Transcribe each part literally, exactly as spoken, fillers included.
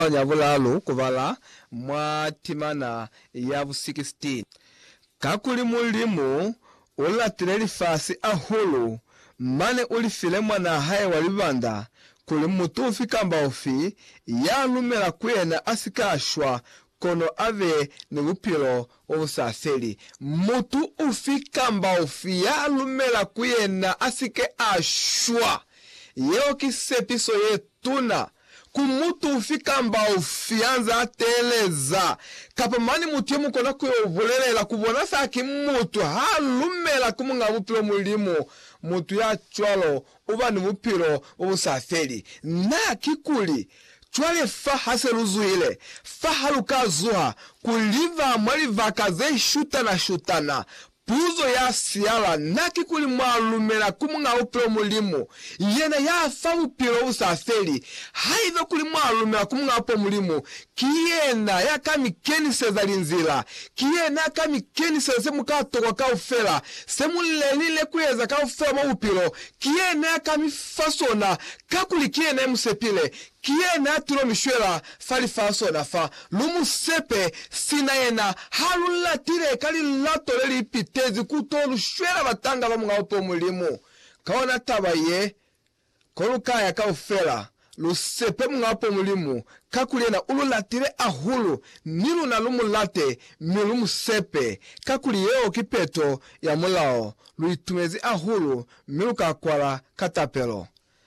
nyabulalo kuvala mwa timana yavu sixteen. Kakuli mulimu ulatile lifasi ahulu mane ulifile mwana haye walibanda kuli mutu ufika ofi yalumela kwena asikashwa kono ave ni upilo obusafeli. Mutu ufika ofi yalumela kwena asike ashwa yeo kisepiso yetuna kumutu ufika ofi anza ateleza kapamani mutu yemu kona kuyovulelela kubona saki mutu halumela kumunga upilo mulimu mutu ya chwalo uba ni upilo obusafeli na kikuli chwale fa haseruzuile fa halukazuha kuliva mwaliva kaze shutana shutana puzo ya siala naki kuli mwalumela kumunga upilo mulimu yena ya fa upilo usafeli haiva kuli mwalumela kumunga upilo mulimu kiyena ya kami kenise zalinzila kiyena kami kenise semu katoko kaufela semu lelile kuyeza kaufela mwa upilo kiyena ya kami fasona kakuli kiyena emusepile kiyena atilo mishwela fali fasona fa lumu sepe sina yena halula tire kali lato leli pitezi kutolu shwela batanga ba mga upo mulimu kaona tabaye kolukaya kaufela lusepe mga upo mulimu kakulena ululatire ahulu nilu na lumu late milumu sepe kakuli yeo kipeto ya mulao luitumezi ahulu milu kakwala katapelo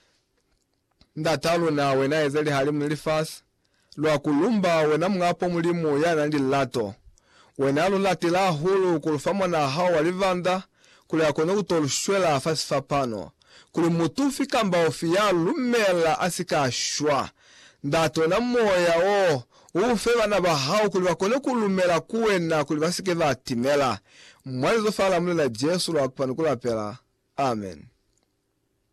ndatalu na wena ezeli halimu nilifasi lwa kulumba wena mngapo mulimu ya nandi lato wena alu lati la hulu kulufamwa na hao walivanda kule akone kutolushwela afasi fapano kule mutufi kamba ofia lumela asika ashwa ndato na moya o ufeva na bahao kule wakone kulumela kuwena kule wasike vatimela mwalizo fala mle na jesu lwa kupanukula pela. Amen.